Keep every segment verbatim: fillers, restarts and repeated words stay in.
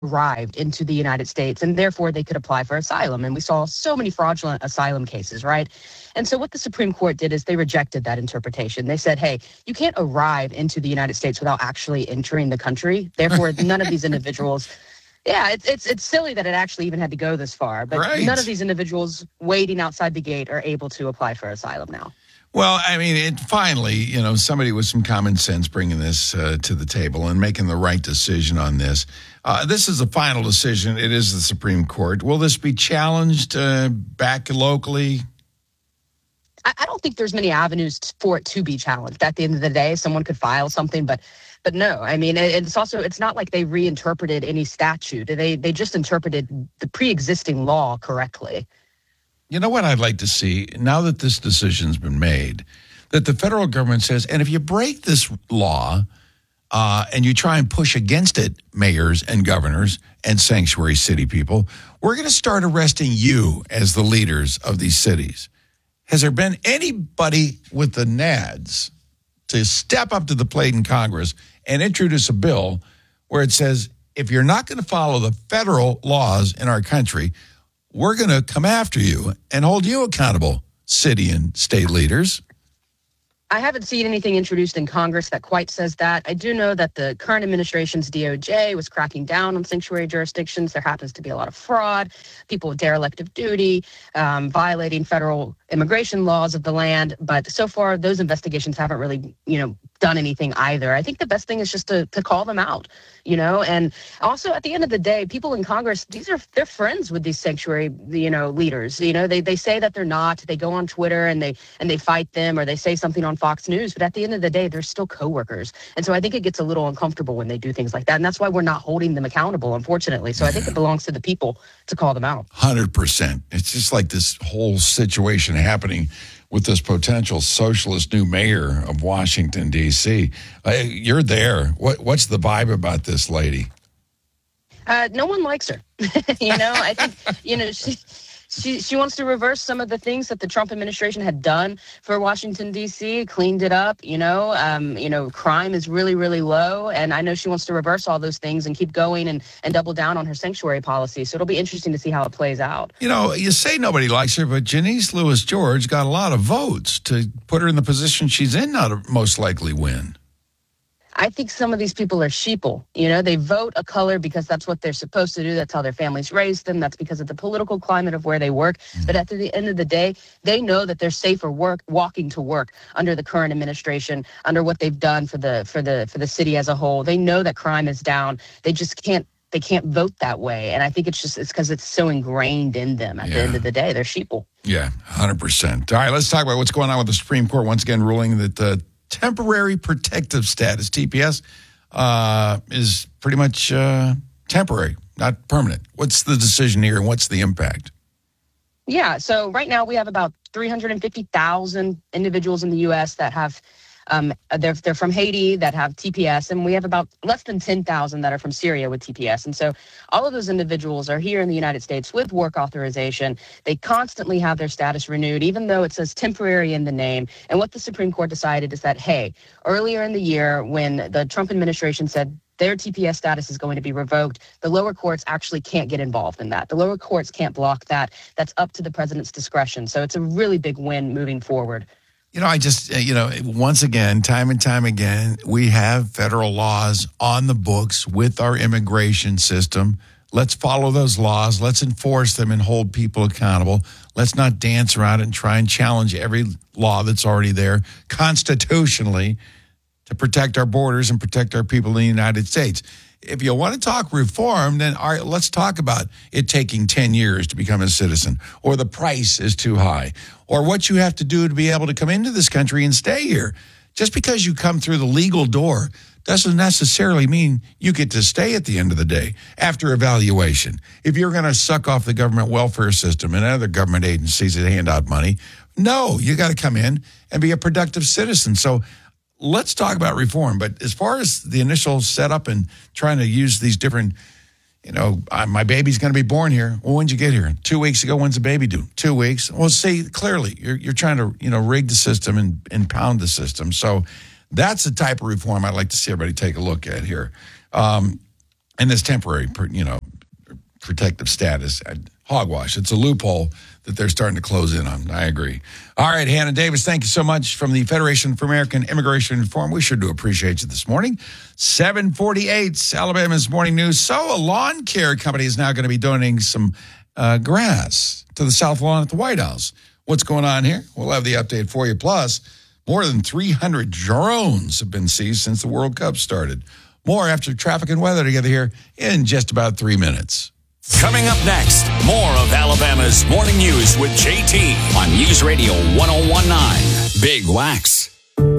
arrived into the United States, and therefore they could apply for asylum. And we saw so many fraudulent asylum cases, right? And so what the Supreme Court did is they rejected that interpretation. They said, hey, you can't arrive into the United States without actually entering the country. Therefore, none of these individuals... Yeah, it's it's it's silly that it actually even had to go this far, but right. None of these individuals waiting outside the gate are able to apply for asylum now. Well, I mean, it finally, you know, somebody with some common sense bringing this uh, to the table and making the right decision on this. Uh, this is the final decision. It is the Supreme Court. Will this be challenged uh, back locally? I, I don't think there's many avenues for it to be challenged. At the end of the day, someone could file something, but but no. I mean, it, it's also it's not like they reinterpreted any statute. They they just interpreted the pre-existing law correctly. You know what I'd like to see, now that this decision's been made, that the federal government says, and if you break this law uh, and you try and push against it, mayors and governors and sanctuary city people, we're going to start arresting you as the leaders of these cities. Has there been anybody with the nads to step up to the plate in Congress and introduce a bill where it says, if you're not going to follow the federal laws in our country, we're going to come after you and hold you accountable, city and state leaders? I haven't seen anything introduced in Congress that quite says that. I do know that the current administration's D O J was cracking down on sanctuary jurisdictions. There happens to be a lot of fraud, people with derelict of duty, um, violating federal immigration laws of the land. But so far, those investigations haven't really, you know, done anything either. I think the best thing is just to to call them out, you know, and also at the end of the day, people in Congress, these are, they're friends with these sanctuary, you know, leaders. You know, they they say that they're not. They go on Twitter and they and they fight them, or they say something on Fox News. But at the end of the day, they're still coworkers. And so I think it gets a little uncomfortable when they do things like that. And that's why we're not holding them accountable, unfortunately. So I think it belongs to the people to call them out. one hundred percent. It's just like this whole situation happening with this potential socialist new mayor of Washington, D C. Uh, you're there. What, what's the vibe about this lady? Uh, no one likes her. you know, I think, you know, she, she she wants to reverse some of the things that the Trump administration had done for Washington, D C, cleaned it up, you know. Um, you know, crime is really, really low. And I know she wants to reverse all those things and keep going and, and double down on her sanctuary policy. So it'll be interesting to see how it plays out. You know, you say nobody likes her, but Janice Lewis George got a lot of votes to put her in the position she's in now to most likely win. I think some of these people are sheeple. You know, they vote a color because that's what they're supposed to do. That's how their families raised them. That's because of the political climate of where they work. Mm. But at the end of the day, they know that they're safer work walking to work under the current administration, under what they've done for the for the for the city as a whole. They know that crime is down. They just can't they can't vote that way. And I think it's just it's because it's so ingrained in them. At yeah. the end of the day, they're sheeple. Yeah, one hundred percent. All right, let's talk about what's going on with the Supreme Court once again ruling that the uh, temporary protective status, T P S, uh, is pretty much uh, temporary, not permanent. What's the decision here and what's the impact? Yeah, so right now we have about three hundred fifty thousand individuals in the U S that have, um, they're, they're from Haiti that have T P S, and we have about less than ten thousand that are from Syria with T P S. And so all of those individuals are here in the United States with work authorization. They constantly have their status renewed, even though it says temporary in the name. And what the Supreme Court decided is that, hey, earlier in the year when the Trump administration said their T P S status is going to be revoked, the lower courts actually can't get involved in that. The lower courts can't block that. That's up to the president's discretion. So it's a really big win moving forward. You know, I just, you know, once again, time and time again, we have federal laws on the books with our immigration system. Let's follow those laws. Let's enforce them and hold people accountable. Let's not dance around it and try and challenge every law that's already there constitutionally to protect our borders and protect our people in the United States. If you want to talk reform, then all right, let's talk about it taking ten years to become a citizen, or the price is too high, or what you have to do to be able to come into this country and stay here. Just because you come through the legal door doesn't necessarily mean you get to stay at the end of the day after evaluation. If you're going to suck off the government welfare system and other government agencies that hand out money, no, you got to come in and be a productive citizen. So let's talk about reform. But as far as the initial setup and trying to use these different, you know, uh, my baby's going to be born here. Well, when'd you get here? Two weeks ago. When's the baby due? Two weeks. Well, see, clearly you're you're trying to, you know, rig the system and, and pound the system. So that's the type of reform I'd like to see everybody take a look at here. Um, and this temporary, you know, protective status. Hogwash. It's a loophole that they're starting to close in on. I agree. All right, Hannah Davis, thank you so much from the Federation for American Immigration Reform. We sure do appreciate you this morning. seven forty-eight, Alabama's Morning News. So a lawn care company is now going to be donating some uh, grass to the South Lawn at the White House. What's going on here? We'll have the update for you. Plus, more than three hundred drones have been seized since the World Cup started. More after traffic and weather together here in just about three minutes. Coming up next, more of Alabama's Morning News with J T on News Radio one oh one point nine Big Wax.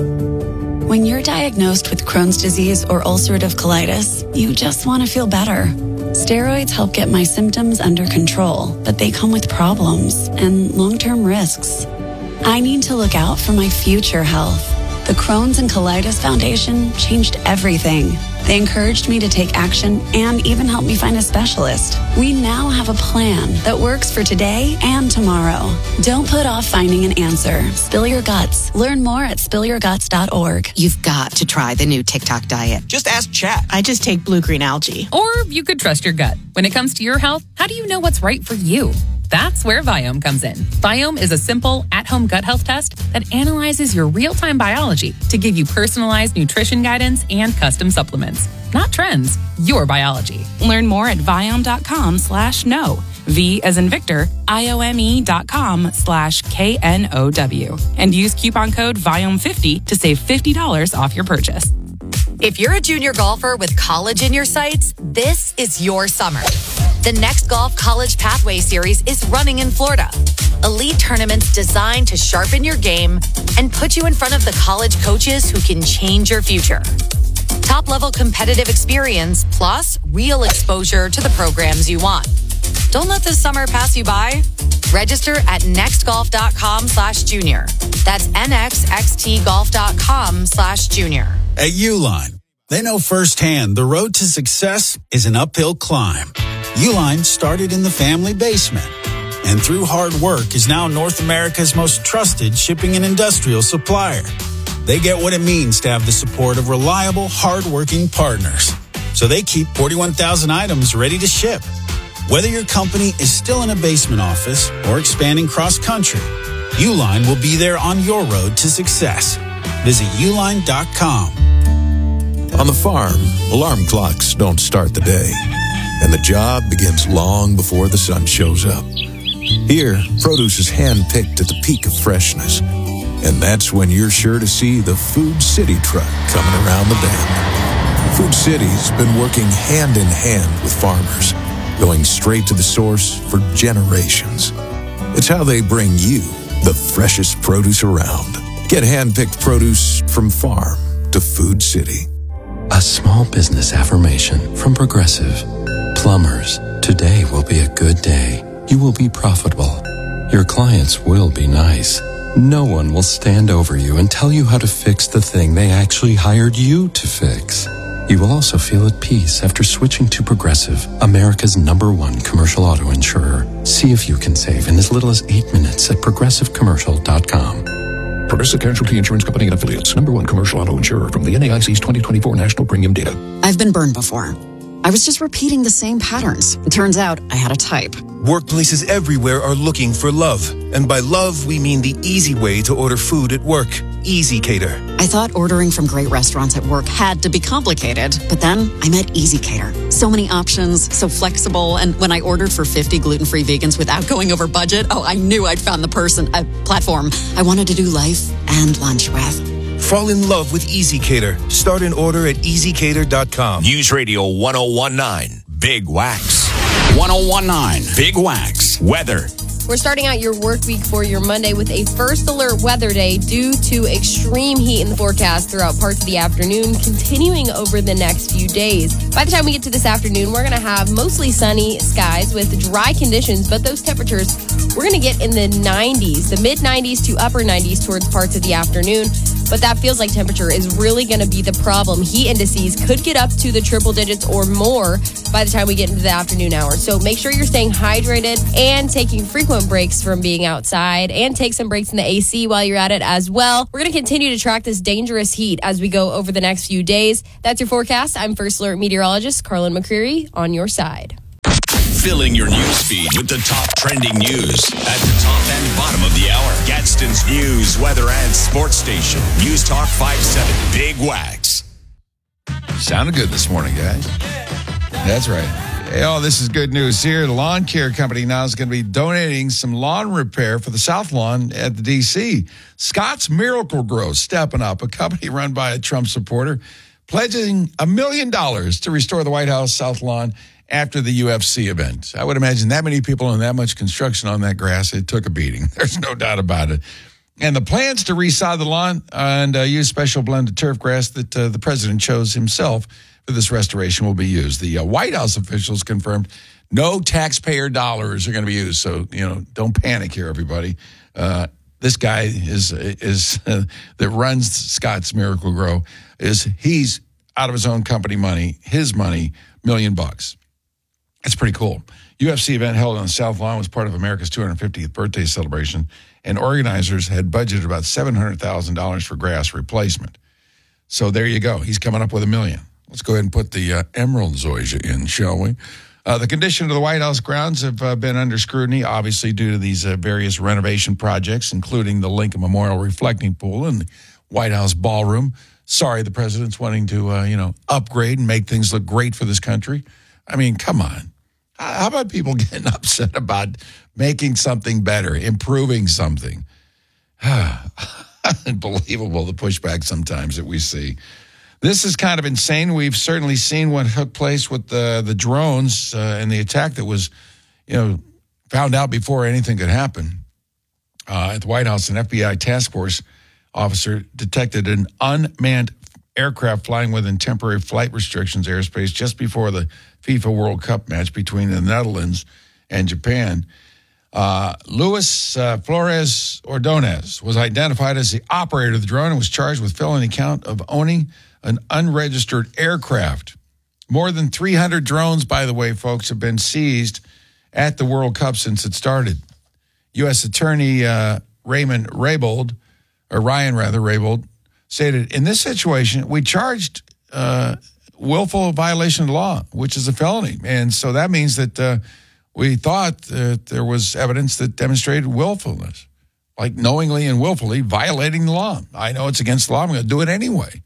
When you're diagnosed with Crohn's disease or ulcerative colitis, you just want to feel better. Steroids help get my symptoms under control, but they come with problems and long-term risks. I need to look out for my future health. The Crohn's and Colitis Foundation changed everything. They encouraged me to take action and even helped me find a specialist. We now have a plan that works for today and tomorrow. Don't put off finding an answer. Spill your guts. Learn more at spill your guts dot org. You've got to try the new TikTok diet. Just ask Chat. I just take blue-green algae. Or you could trust your gut. When it comes to your health, how do you know what's right for you? That's where Viome comes in. Viome is a simple, at-home gut health test that analyzes your real-time biology to give you personalized nutrition guidance and custom supplements. Not trends, your biology. Learn more at Viome.com slash no. V as in Victor, I-O-M-E dot com slash K N O W. And use coupon code Viome fifty to save fifty dollars off your purchase. If you're a junior golfer with college in your sights, this is your summer. The Next Golf College Pathway Series is running in Florida. Elite tournaments designed to sharpen your game and put you in front of the college coaches who can change your future. Top-level competitive experience plus real exposure to the programs you want. Don't let this summer pass you by. Register at nextgolf.com slash junior. That's nxxtgolf.com slash junior. At Uline, they know firsthand the road to success is an uphill climb. Uline started in the family basement and through hard work is now North America's most trusted shipping and industrial supplier. They get what it means to have the support of reliable, hardworking partners. So they keep forty-one thousand items ready to ship. Whether your company is still in a basement office or expanding cross-country, Uline will be there on your road to success. Visit uline dot com. On the farm, alarm clocks don't start the day, and the job begins long before the sun shows up. Here, produce is hand-picked at the peak of freshness, and that's when you're sure to see the Food City truck coming around the bend. Food City's been working hand-in-hand with farmers, going straight to the source for generations. It's how they bring you the freshest produce around. Get hand-picked produce from farm to Food City. A small business affirmation from Progressive. Plumbers, today will be a good day. You will be profitable. Your clients will be nice. No one will stand over you and tell you how to fix the thing they actually hired you to fix. You will also feel at peace after switching to Progressive, America's number one commercial auto insurer. See if you can save in as little as eight minutes at progressive commercial dot com. Progressive Casualty Insurance Company and Affiliates. Number one commercial auto insurer from the N A I C's twenty twenty-four National Premium Data. I've been burned before. I was just repeating the same patterns. It turns out I had a type. Workplaces everywhere are looking for love. And by love, we mean the easy way to order food at work. Easy Cater. I thought ordering from great restaurants at work had to be complicated, but then I met Easy Cater. So many options, so flexible, and when I ordered for fifty gluten-free vegans without going over budget, oh, I knew I'd found the person, a platform I wanted to do life and lunch with. Fall in love with Easy Cater. Start an order at easy cater dot com. News Radio one oh one point nine Big Wax. one oh one point nine Big Wax. Weather. We're starting out your work week for your Monday with a first alert weather day due to extreme heat in the forecast throughout parts of the afternoon, continuing over the next few days. By the time we get to this afternoon, we're going to have mostly sunny skies with dry conditions, but those temperatures we're going to get in the nineties, the mid nineties to upper nineties towards parts of the afternoon. But that feels like temperature is really going to be the problem. Heat indices could get up to the triple digits or more by the time we get into the afternoon hours. So make sure you're staying hydrated and taking frequent breaks from being outside, and take some breaks in the A C while you're at it as well. We're going to continue to track this dangerous heat as we go over the next few days. That's your forecast. I'm First Alert meteorologist Carlin McCreary on your side. Filling your news feed with the top trending news at the top and bottom of the hour. Gadsden's news, weather, and sports station. News Talk five seven, Big Wax. Sounded good this morning, guys. That's right. Hey, oh, this is good news here. The lawn care company now is going to be donating some lawn repair for the South Lawn at the D C. Scott's Miracle-Gro stepping up, a company run by a Trump supporter, pledging a million dollars to restore the White House South Lawn after the U F C event. I would imagine that many people and that much construction on that grass, it took a beating. There's no doubt about it. And the plans to resod the lawn and uh, use special blended turf grass that uh, the president chose himself for this restoration will be used. The uh, White House officials confirmed no taxpayer dollars are going to be used. So, you know, don't panic here, everybody. Uh, this guy is is uh, that runs Scott's Miracle-Gro is he's out of his own company money, his money, million bucks. It's pretty cool. U F C event held on the South Lawn was part of America's two hundred fiftieth birthday celebration, and organizers had budgeted about seven hundred thousand dollars for grass replacement. So there you go. He's coming up with a million. Let's go ahead and put the uh, emerald zoysia in, shall we? Uh, the condition of the White House grounds have uh, been under scrutiny, obviously due to these uh, various renovation projects, including the Lincoln Memorial Reflecting Pool and the White House Ballroom. Sorry, the president's wanting to, uh, you know, upgrade and make things look great for this country. I mean, come on. How about people getting upset about making something better, improving something? Unbelievable, the pushback sometimes that we see. This is kind of insane. We've certainly seen what took place with the, the drones uh, and the attack that was, you know, found out before anything could happen. Uh, at the White House, an F B I task force officer detected an unmanned aircraft flying within temporary flight restrictions airspace just before the FIFA World Cup match between the Netherlands and Japan. Uh, Luis uh, Flores Ordonez was identified as the operator of the drone and was charged with felony count of owning an unregistered aircraft. More than three hundred drones, by the way, folks, have been seized at the World Cup since it started. U S Attorney uh, Raymond Raybould, or Ryan rather, Raybould, stated, in this situation, we charged uh, willful violation of the law, which is a felony. And so that means that uh, we thought that there was evidence that demonstrated willfulness, like knowingly and willfully violating the law. I know it's against the law. I'm going to do it anyway.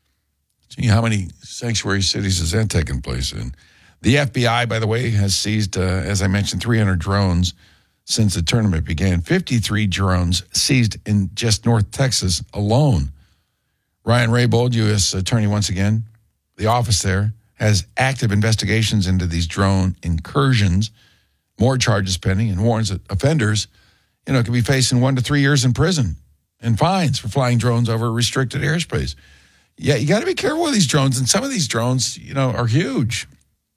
Gee, how many sanctuary cities has that taken place in? The F B I, by the way, has seized, uh, as I mentioned, three hundred drones since the tournament began. fifty-three drones seized in just North Texas alone. Ryan Raybould, U S Attorney once again, the office there, has active investigations into these drone incursions, more charges pending, and warns that offenders, you know, could be facing one to three years in prison and fines for flying drones over restricted airspace. Yeah, you got to be careful with these drones, and some of these drones, you know, are huge.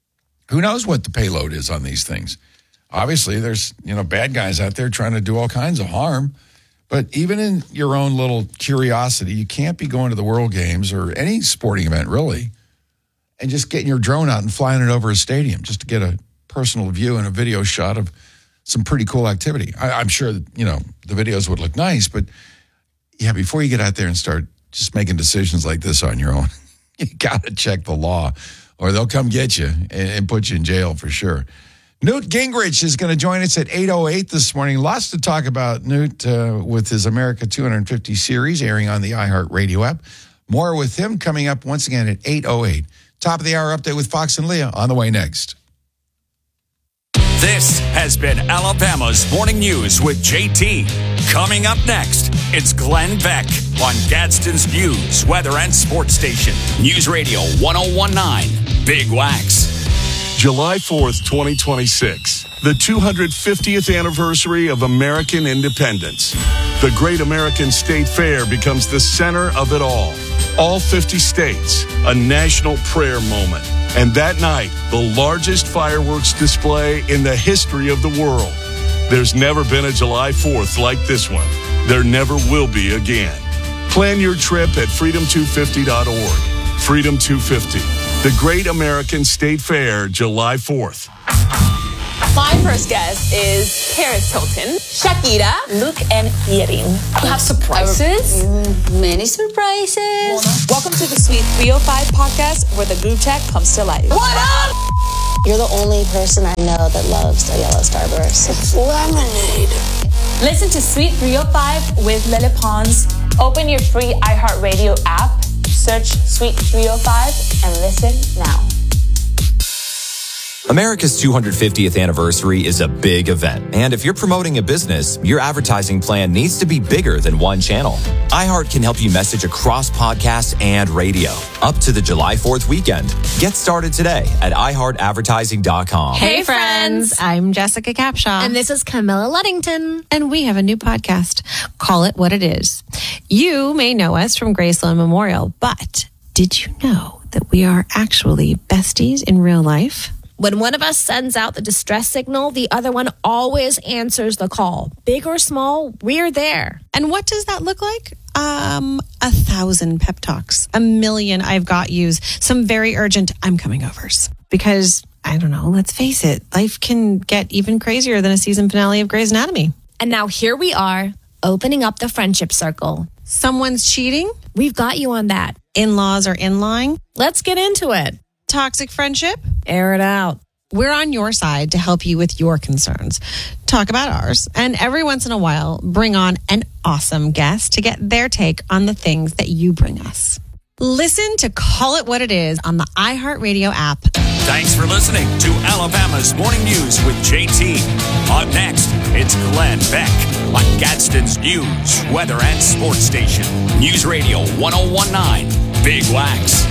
Who knows what the payload is on these things? Obviously, there's, you know, bad guys out there trying to do all kinds of harm. But even in your own little curiosity, you can't be going to the World Games or any sporting event, really, and just getting your drone out and flying it over a stadium just to get a personal view and a video shot of some pretty cool activity. I, I'm sure that, you know, the videos would look nice, but, yeah, before you get out there and start just making decisions like this on your own, you got to check the law, or they'll come get you and, and put you in jail for sure. Newt Gingrich is going to join us at eight oh eight this morning. Lots to talk about Newt uh, with his America two hundred fifty series airing on the iHeartRadio app. More with him coming up once again at eight oh eight. Top of the hour update with Fox and Leah on the way next. This has been Alabama's Morning News with J T. Coming up next, it's Glenn Beck on Gadsden's News, Weather, and Sports Station. News Radio one oh one point nine, Big Wax. July fourth, twenty twenty-six, the two hundred fiftieth anniversary of American independence. The Great American State Fair becomes the center of it all. All fifty states, a national prayer moment. And that night, the largest fireworks display in the history of the world. There's never been a July fourth like this one. There never will be again. Plan your trip at freedom two fifty dot org. Freedom two fifty, the Great American State Fair, July fourth. My first guest is Paris Hilton, Shakira, Luke, and Yerin. You have surprises? Mm, many surprises. Welcome to the Sweet three oh five podcast, where the group chat comes to life. What up? You're the only person I know that loves a yellow Starburst. It's lemonade. Listen to Sweet three oh five with Lele Pons. Open your free iHeartRadio app, search Sweet three oh five, and listen now. America's two hundred fiftieth anniversary is a big event. And if you're promoting a business, your advertising plan needs to be bigger than one channel. iHeart can help you message across podcasts and radio up to the July fourth weekend. Get started today at i heart advertising dot com. Hey, friends. I'm Jessica Capshaw. And this is Camilla Luddington. And we have a new podcast. Call It What It Is. You may know us from Graceland Memorial, but did you know that we are actually besties in real life? When one of us sends out the distress signal, the other one always answers the call. Big or small, we're there. And what does that look like? Um, a thousand pep talks, a million I've got yous, some very urgent I'm coming overs. Because, I don't know, let's face it, life can get even crazier than a season finale of Grey's Anatomy. And now here we are, opening up the friendship circle. Someone's cheating? We've got you on that. In-laws are in-lying? Let's get into it. Toxic friendship? Air it out. We're on your side to help you with your concerns. Talk about ours. And every once in a while, bring on an awesome guest to get their take on the things that you bring us. Listen to Call It What It Is on the iHeartRadio app. Thanks for listening to Alabama's Morning News with J T. Up next, it's Glenn Beck on Gadsden's News, Weather, and Sports Station. News Radio ten nineteen, Big Wax.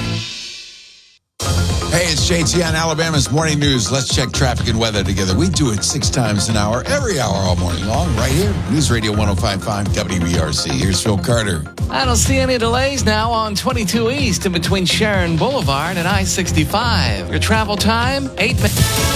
Hey, it's J T on Alabama's Morning News. Let's check traffic and weather together. We do it six times an hour, every hour all morning long, right here. News Radio ten fifty-five W E R C. Here's Phil Carter. I don't see any delays now on twenty-two East in between Sharon Boulevard and I sixty-five. Your travel time, eight minutes.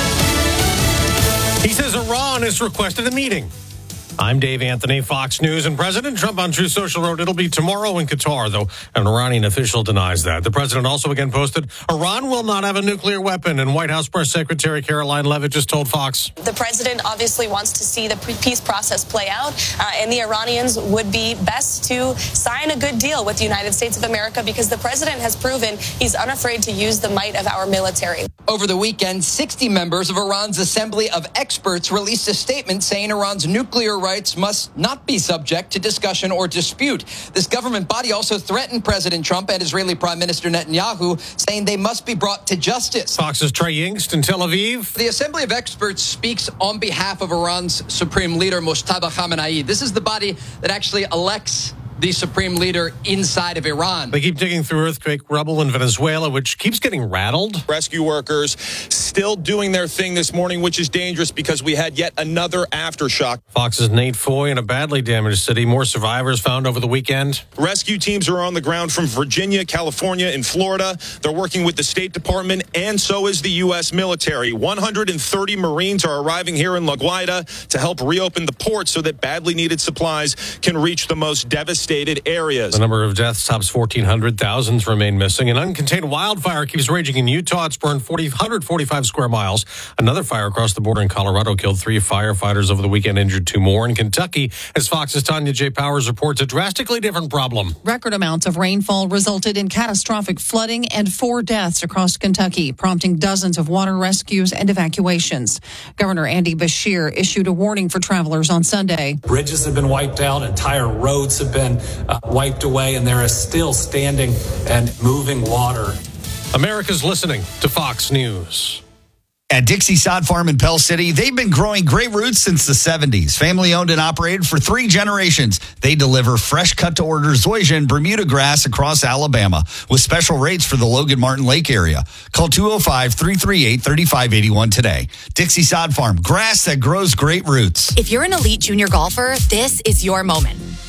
He says Iran has requested a meeting. I'm Dave Anthony, Fox News, and President Trump on Truth Social wrote it'll be tomorrow in Qatar, though an Iranian official denies that. The president also again posted, Iran will not have a nuclear weapon, and White House Press Secretary Caroline Leavitt just told Fox. The president obviously wants to see the peace process play out, uh, and the Iranians would be best to sign a good deal with the United States of America because the president has proven he's unafraid to use the might of our military. Over the weekend, sixty members of Iran's Assembly of Experts released a statement saying Iran's nuclear rights must not be subject to discussion or dispute. This government body also threatened President Trump and Israeli Prime Minister Netanyahu, saying they must be brought to justice. Fox's Trey Yingst in Tel Aviv. The Assembly of Experts speaks on behalf of Iran's Supreme Leader, Mojtaba Khamenei. This is the body that actually elects the supreme leader inside of Iran. They keep digging through earthquake rubble in Venezuela, which keeps getting rattled. Rescue workers still doing their thing this morning, which is dangerous because we had yet another aftershock. Fox's Nate Foy in a badly damaged city. More survivors found over the weekend. Rescue teams are on the ground from Virginia, California, and Florida. They're working with the State Department, and so is the U S military. one hundred thirty Marines are arriving here in La Guaira to help reopen the port so that badly needed supplies can reach the most devastated areas. The number of deaths tops fourteen hundred. Thousands remain missing. An uncontained wildfire keeps raging in Utah. It's burned one hundred forty-five square miles. Another fire across the border in Colorado killed three firefighters over the weekend, injured two more. In Kentucky, as Fox's Tanya J. Powers reports, a drastically different problem. Record amounts of rainfall resulted in catastrophic flooding and four deaths across Kentucky, prompting dozens of water rescues and evacuations. Governor Andy Beshear issued a warning for travelers on Sunday. Bridges have been wiped out. Entire roads have been uh, wiped away, and there is still standing and moving water. America's listening to Fox News. At Dixie Sod Farm in Pell City, they've been growing great roots since the seventies. Family owned and operated for three generations. They deliver fresh cut to order zoysia and Bermuda grass across Alabama with special rates for the Logan Martin Lake area. Call two oh five, three three eight, three five eight one today. Dixie Sod Farm, grass that grows great roots. If you're an elite junior golfer, this is your moment.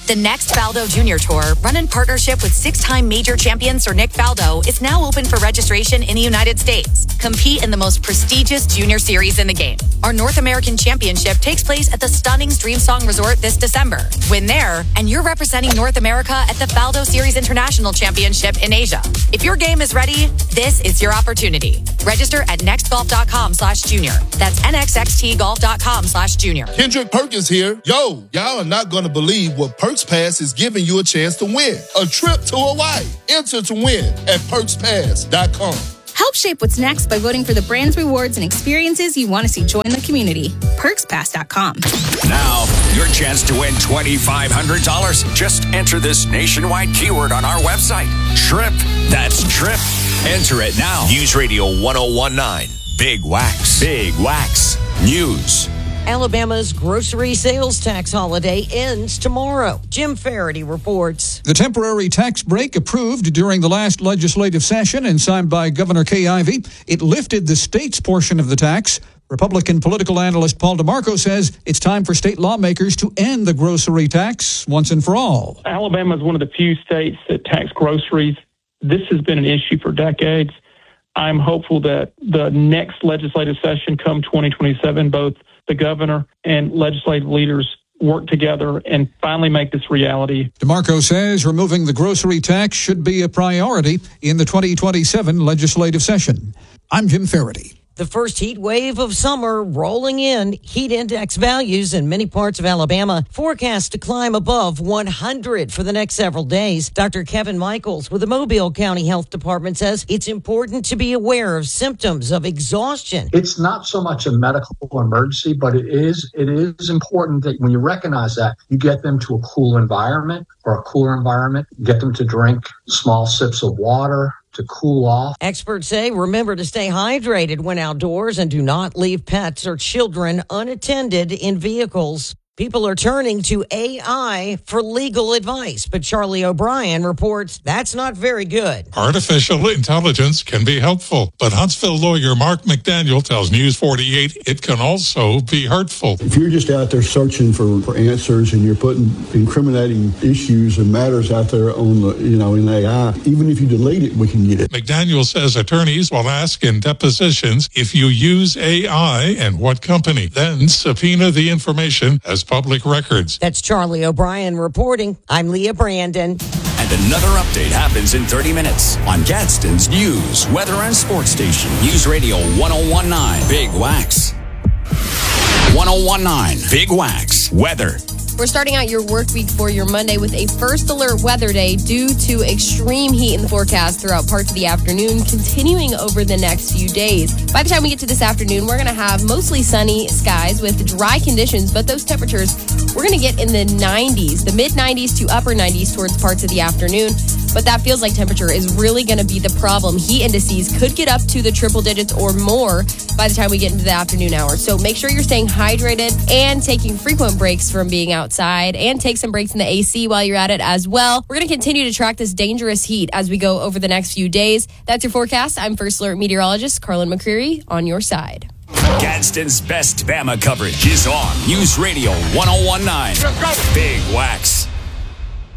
The next Faldo Junior Tour, run in partnership with six-time major champion Sir Nick Faldo, is now open for registration in the United States. Compete in the most prestigious junior series in the game. Our North American Championship takes place at the stunning Streamsong Resort this December. Win there, and you're representing North America at the Faldo Series International Championship in Asia. If your game is ready, this is your opportunity. Register at nextgolf.com slash junior. That's nxxtgolf.com slash junior. Kendrick Perkins here. Yo, y'all are not going to believe what Perks Pass is giving you a chance to win. A trip to Hawaii. Enter to win at perks pass dot com. Help shape what's next by voting for the brands, rewards, and experiences you want to see join the community. perks pass dot com. Now, your chance to win twenty-five hundred dollars. Just enter this nationwide keyword on our website. Trip. That's Trip. Enter it now. News Radio one oh one nine. Big Wax. Big Wax. News. Alabama's grocery sales tax holiday ends tomorrow. Jim Faraday reports. The temporary tax break approved during the last legislative session and signed by Governor Kay Ivey, it lifted the state's portion of the tax. Republican political analyst Paul DeMarco says it's time for state lawmakers to end the grocery tax once and for all. Alabama is one of the few states that tax groceries. This has been an issue for decades. I'm hopeful that the next legislative session come twenty twenty-seven, both the governor and legislative leaders work together and finally make this reality. DeMarco says removing the grocery tax should be a priority in the twenty twenty-seven legislative session. I'm Jim Faraday. The first heat wave of summer rolling in. Heat index values in many parts of Alabama forecast to climb above one hundred for the next several days. Doctor Kevin Michaels with the Mobile County Health Department says it's important to be aware of symptoms of exhaustion. It's not so much a medical emergency, but it is it is important that when you recognize that, you get them to a cool environment or a cooler environment, get them to drink small sips of water to cool off. Experts say remember to stay hydrated when outdoors and do not leave pets or children unattended in vehicles. People are turning to A I for legal advice, but Charlie O'Brien reports that's not very good. Artificial intelligence can be helpful, but Huntsville lawyer Mark McDaniel tells News forty-eight it can also be hurtful. If you're just out there searching for, for answers and you're putting incriminating issues and matters out there on the, you know, in A I, even if you delete it, we can get it. McDaniel says attorneys will ask in depositions if you use A I and what company, then subpoena the information as public records. That's Charlie O'Brien reporting. I'm Leah Brandon. And another update happens in thirty minutes on Gadsden's News, Weather, and Sports Station. News Radio one oh one nine. Big Wax. one oh one nine. Big Wax. Weather. We're starting out your work week for your Monday with a first alert weather day due to extreme heat in the forecast throughout parts of the afternoon, continuing over the next few days. By the time we get to this afternoon, we're going to have mostly sunny skies with dry conditions, but those temperatures, we're going to get in the nineties, the mid nineties to upper nineties towards parts of the afternoon. But that feels like temperature is really going to be the problem. Heat indices could get up to the triple digits or more by the time we get into the afternoon hours. So make sure you're staying hydrated and taking frequent breaks from being outside, and take some breaks in the A C while you're at it as well. We're going to continue to track this dangerous heat as we go over the next few days. That's your forecast. I'm First Alert meteorologist Carlin McCreary on your side. Gadsden's best Bama coverage is on News Radio one oh one nine. Big Wax.